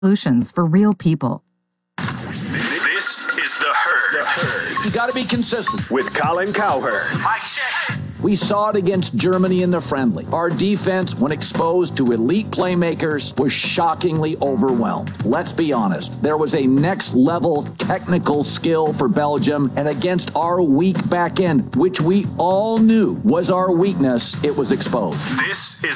Solutions for real people. This is The Herd. You got to be consistent. With Colin Cowherd. Mic check. We saw it against Germany in the friendly. Our defense, when exposed to elite playmakers, was shockingly overwhelmed. Let's be honest. There was a next-level technical skill for Belgium, and against our weak back end, which we all knew was our weakness, it was exposed. This is